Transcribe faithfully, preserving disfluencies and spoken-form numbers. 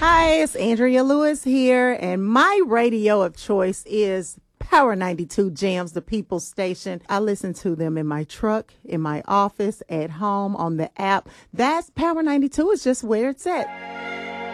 Hi, it's Andrea Lewis here, and my radio of choice is Power ninety-two Jams, the People's Station. I listen to them in my truck, in my office, at home, on the app. That's Power ninety-two. It's just where it's at.